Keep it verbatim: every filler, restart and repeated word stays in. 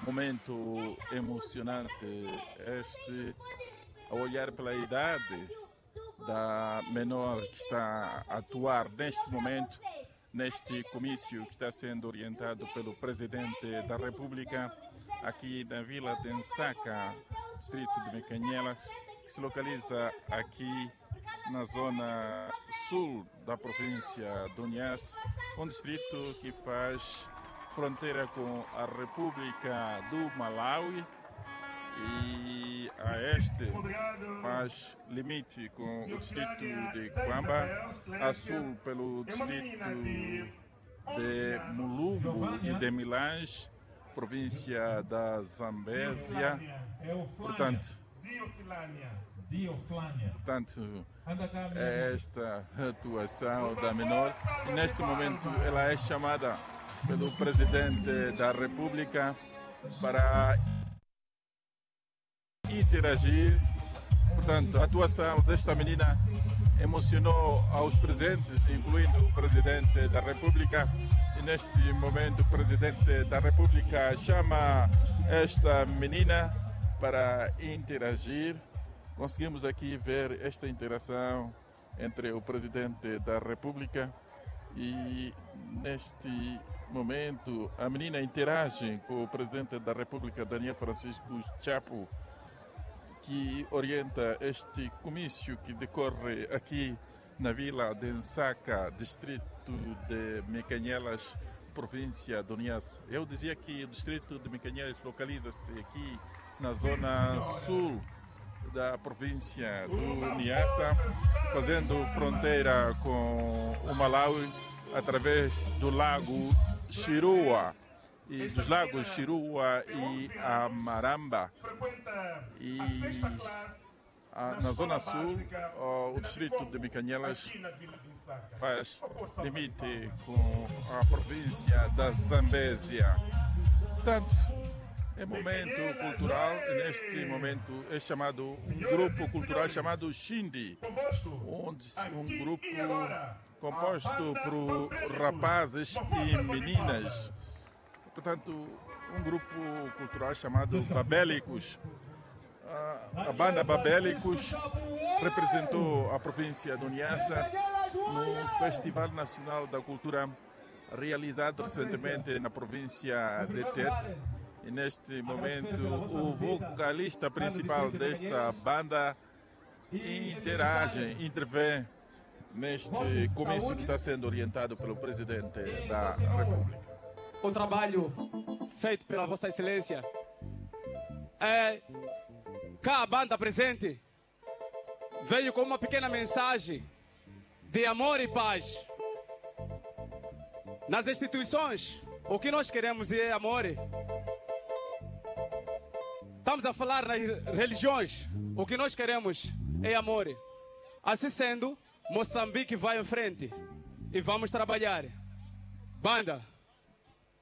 momento emocionante este, a olhar pela idade da menor que está a atuar neste momento, neste comício que está sendo orientado pelo Presidente da República, aqui na Vila de Nsaka, distrito de Mekanyelas, que se localiza aqui na zona sul da província do Niassa, um distrito que faz fronteira com a República do Malawi e a este faz limite com o distrito de Kwamba, a sul pelo distrito de Mulungu e de Milange, província da Zambésia. Portanto, Portanto, é esta atuação da menor e neste momento ela é chamada pelo Presidente da República para interagir. Portanto, a atuação desta menina emocionou aos presentes, incluindo o Presidente da República. E neste momento o Presidente da República chama esta menina para interagir. Conseguimos aqui ver esta interação entre o Presidente da República e neste momento a menina interage com o Presidente da República, Daniel Francisco Chapo, que orienta este comício que decorre aqui na Vila de Nsaka, distrito de Mekanyelas, província do Niassa. Eu dizia que o distrito de Mekanyelas localiza-se aqui na zona sul da província do Niassa, fazendo fronteira com o Malawi através do lago Shirua e dos lagos Shirua e Amaramba. E a, na zona sul, o, o distrito de Mekanyelas faz limite com a província da Zambésia. Portanto, é momento cultural e neste momento é chamado um grupo cultural chamado Shindi, onde um grupo composto por rapazes e meninas. Portanto, um grupo cultural chamado Babélicos. A banda Babélicos representou a província do Niassa no Festival Nacional da Cultura realizado recentemente na província de Tete. E neste momento o vocalista principal desta banda interage, intervém neste comício que está sendo orientado pelo Presidente da República. O trabalho feito pela Vossa Excelência é cá a banda presente veio com uma pequena mensagem de amor e paz. Nas instituições, o que nós queremos é amor. Estamos a falar nas religiões, o que nós queremos é amor. Assim sendo, Moçambique vai em frente e vamos trabalhar. Banda.